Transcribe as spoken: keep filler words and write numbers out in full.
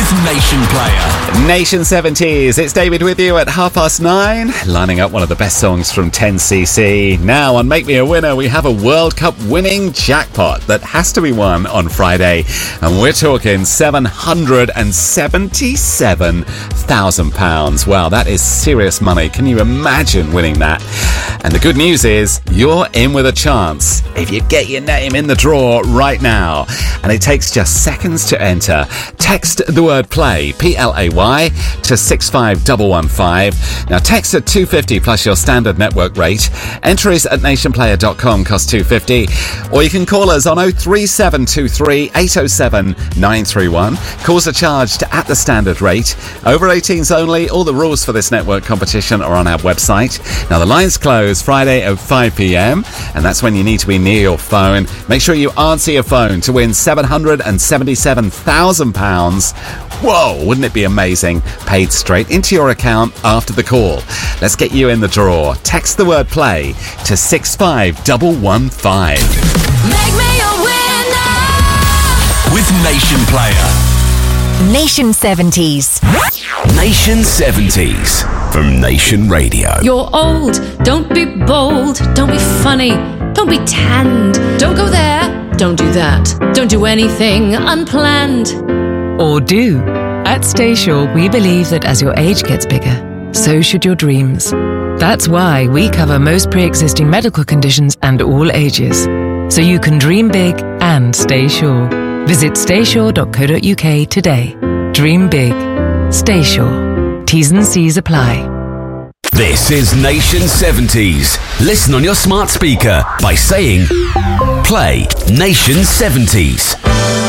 Nation Player. Nation seventies, it's David with you at half past nine, lining up one of the best songs from ten C C. Now on Make Me a Winner, we have a World Cup winning jackpot that has to be won on Friday, and we're talking seven hundred seventy-seven thousand pounds. Wow, that is serious money. Can you imagine winning that? And the good news is you're in with a chance if you get your name in the draw right now, and it takes just seconds to enter. Text the word play, P L A Y, to six five one one five. Now text at two fifty plus your standard network rate. Entries at nation player dot com cost two fifty, or you can call us on oh three seven two three eight oh seven nine three one. Calls are charged at the standard rate. Over eighteens only. All the rules for this network competition are on our website. Now the lines close Friday at five p.m, and that's when you need to be near your phone. Make sure you answer your phone to win seven hundred seventy-seven thousand pounds. Whoa, wouldn't it be amazing? Paid straight into your account after the call. Let's get you in the draw. Text the word play to six five one one five. Make me a winner with Nation Player. Nation seventies. Nation seventies from Nation Radio. You're old, don't be bold, don't be funny, don't be tanned, don't go there, don't do that, don't do anything unplanned. Or do. At Staysure, we believe that as your age gets bigger, so should your dreams. That's why we cover most pre-existing medical conditions and all ages, so you can dream big and stay sure. Visit staysure dot co dot uk today. Dream big. Stay sure. T's and C's apply. This is Nation seventies. Listen on your smart speaker by saying, play Nation seventies.